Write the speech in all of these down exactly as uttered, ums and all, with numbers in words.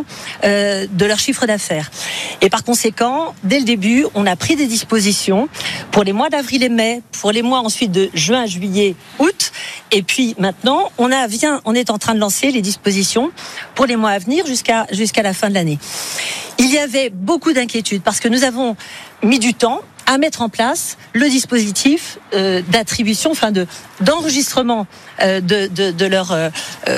cent euh, de leur chiffre d'affaires. Et par conséquent, dès le début, on a pris des dispositions pour les mois d'avril et mai, pour les mois ensuite de juin, juillet, août. Et puis maintenant, on a vient, on est en train de lancer les dispositions pour les mois à venir jusqu'à jusqu'à la fin de l'année. Il y avait beaucoup d'inquiétudes parce que nous avons mis du temps à mettre en place le dispositif euh, d'attribution, enfin de d'enregistrement euh, de, de de leur euh,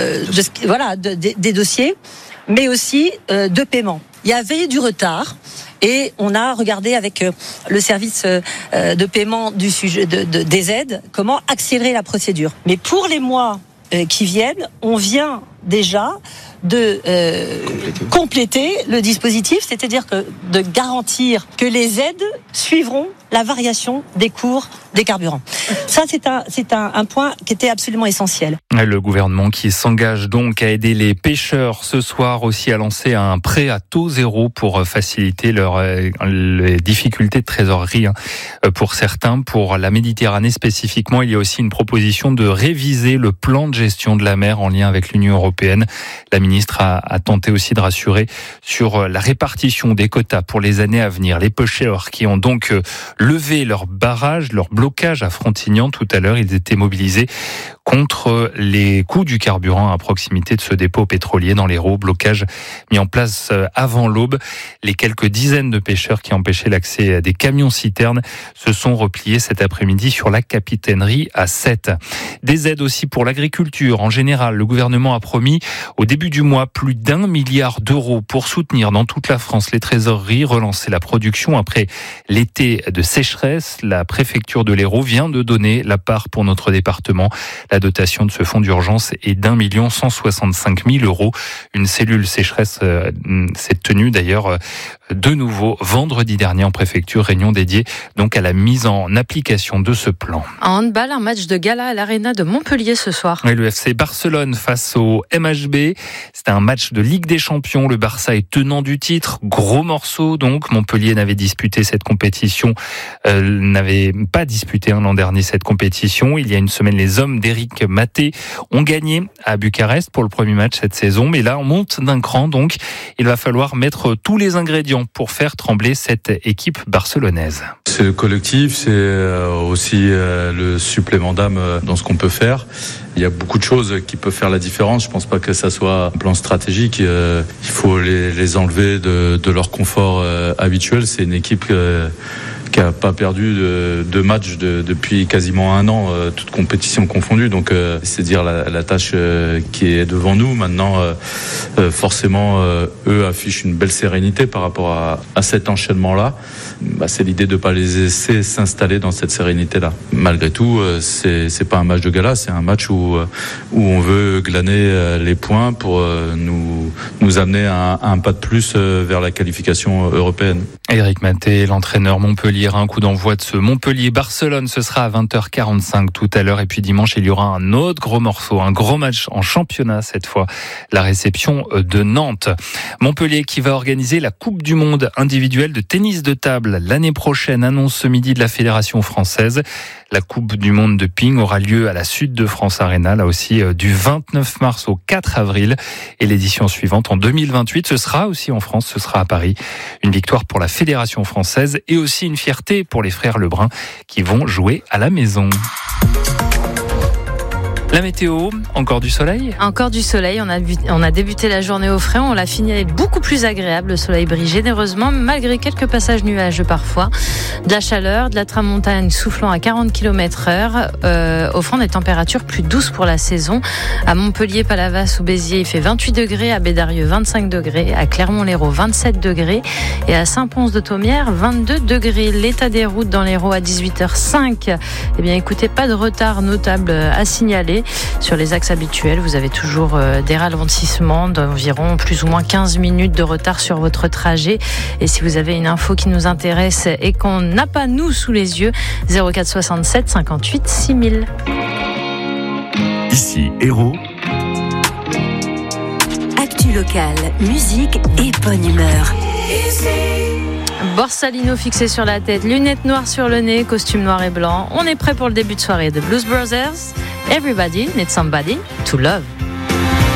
de, voilà de, de, des dossiers, mais aussi euh, de paiement. Il y avait du retard. Et on a regardé avec euh, le service euh, de paiement du sujet de, de, des aides comment accélérer la procédure. Mais pour les mois euh, qui viennent, on vient déjà de euh, compléter. compléter le dispositif, c'est-à-dire que de garantir que les aides suivront la variation des cours des carburants. Ça, c'est un, c'est un, un point qui était absolument essentiel. Le gouvernement qui s'engage donc à aider les pêcheurs ce soir aussi a lancé un prêt à taux zéro pour faciliter leur, les difficultés de trésorerie pour certains. Pour la Méditerranée spécifiquement, il y a aussi une proposition de réviser le plan de gestion de la mer en lien avec l'Union européenne. La ministre a, a tenté aussi de rassurer sur la répartition des quotas pour les années à venir. Les pêcheurs qui ont donc levé leur barrage, leur blocage à Frontignan tout à l'heure, ils étaient mobilisés contre les coûts du carburant à proximité de ce dépôt pétrolier dans l'Hérault. Blocage mis en place avant l'aube. Les quelques dizaines de pêcheurs qui empêchaient l'accès des camions-citernes se sont repliés cet après-midi sur la capitainerie à Sète. Des aides aussi pour l'agriculture. En général, le gouvernement a promis au début du mois plus d'un milliard d'euros pour soutenir dans toute la France les trésoreries, relancer la production après l'été de sécheresse. La préfecture de l'Hérault vient de donner la part pour notre département. La dotation de ce fonds d'urgence est d'un million cent soixante-cinq mille euros. Une cellule sécheresse euh, s'est tenue d'ailleurs euh, de nouveau vendredi dernier en préfecture, réunion dédiée donc à la mise en application de ce plan. En handball, un match de gala à l'Arena de Montpellier ce soir. Et le F C Barcelone face au M H B. C'était un match de Ligue des Champions. Le Barça est tenant du titre. Gros morceau donc. Montpellier n'avait disputé cette compétition, euh, n'avait pas disputé hein, l'an dernier cette compétition. Il y a une semaine, les hommes d'Éric Maté ont gagné à Bucarest pour le premier match cette saison. Mais là, on monte d'un cran donc. Il va falloir mettre tous les ingrédients pour faire trembler cette équipe barcelonaise. C'est le collectif, c'est aussi le supplément d'âme dans ce qu'on peut faire. Il y a beaucoup de choses qui peuvent faire la différence. Je pense pas que ça soit un plan stratégique. Il faut les, les enlever de, de leur confort habituel. C'est une équipe qui a pas perdu de, de match de, depuis quasiment un an, euh, toute compétition confondue. Donc, euh, c'est dire la, la tâche euh, qui est devant nous. Maintenant, euh, euh, forcément, euh, eux affichent une belle sérénité par rapport à, à cet enchaînement-là. Bah, c'est l'idée de pas les laisser s'installer dans cette sérénité-là. Malgré tout, euh, c'est, c'est pas un match de gala, c'est un match où, euh, où on veut glaner euh, les points pour euh, nous, nous amener à un, à un pas de plus euh, vers la qualification européenne. Éric Maté, l'entraîneur Montpellier, un coup d'envoi de ce Montpellier-Barcelone, ce sera à vingt heures quarante-cinq tout à l'heure. Et puis dimanche, il y aura un autre gros morceau, un gros match en championnat cette fois, la réception de Nantes. Montpellier qui va organiser la Coupe du Monde individuelle de tennis de table l'année prochaine, annonce ce midi de la Fédération française. La Coupe du Monde de ping aura lieu à la Sud de France Arena, là aussi du vingt-neuf mars au quatre avril. Et l'édition suivante en deux mille vingt-huit, ce sera aussi en France, ce sera à Paris. Une victoire pour la Fédération française et aussi une fierté pour les frères Lebrun qui vont jouer à la maison. La météo, encore du soleil ? Encore du soleil, on a, on a débuté la journée au frais, on l'a fini beaucoup plus agréable, le soleil brille généreusement malgré quelques passages nuageux parfois. De la chaleur, de la tramontane soufflant à quarante kilomètres heure, euh, offrant des températures plus douces pour la saison. À Montpellier, Palavas ou Béziers, il fait vingt-huit degrés, à Bédarieux vingt-cinq degrés, à Clermont-Lérault vingt-sept degrés et à Saint-Pons-de-Thomières vingt-deux degrés. L'état des routes dans l'Hérault à dix-huit heures cinq. Eh bien écoutez, pas de retard notable à signaler. Sur les axes habituels, vous avez toujours des ralentissements d'environ plus ou moins quinze minutes de retard sur votre trajet. Et si vous avez une info qui nous intéresse et qu'on n'a pas nous sous les yeux, zéro quatre soixante-sept cinquante-huit six mille. Ici, Hérault. Actu locale, musique et bonne humeur. Borsalino fixé sur la tête, lunettes noires sur le nez, costume noir et blanc. On est prêt pour le début de soirée de Blues Brothers. Everybody needs somebody to love.